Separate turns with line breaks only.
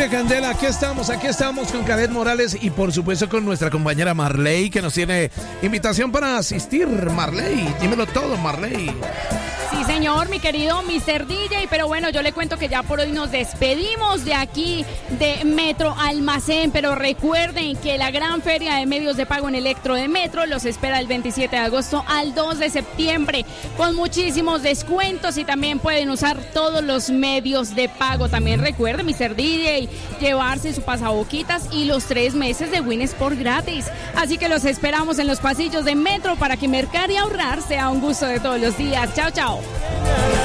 Colombia Candela, aquí estamos con Cadet Morales y por supuesto con nuestra compañera Marley, que nos tiene invitación para asistir. Marley, dímelo todo, Marley.
Sí, señor, mi querido Mr. DJ, pero bueno, yo le cuento que ya por hoy nos despedimos de aquí, de Metro Almacén, pero recuerden que la gran feria de medios de pago en Electro de Metro los espera el 27 de agosto al 2 de septiembre, con muchísimos descuentos y también pueden usar todos los medios de pago. También recuerden, Mr. DJ, llevarse su pasaboquitas y los 3 meses de Winsport gratis. Así que los esperamos en los pasillos de Metro para que mercar y ahorrar sea un gusto de todos los días. Chao, chao.